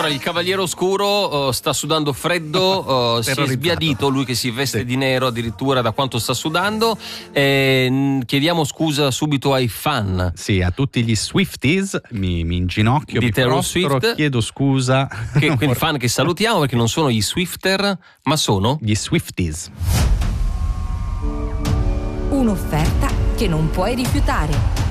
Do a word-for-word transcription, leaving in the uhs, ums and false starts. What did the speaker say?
Allora, il Cavaliere Oscuro uh, sta sudando freddo, uh, si è sbiadito, lui che si veste sì. di nero addirittura da quanto sta sudando. E, chiediamo scusa subito ai fan. Sì, a tutti gli Swifties, mi, mi inginocchio, di mi Taylor prostro, Swift. chiedo scusa. Che, quindi fan che salutiamo, perché non sono gli Swifter, ma sono gli Swifties. Un'offerta che non puoi rifiutare.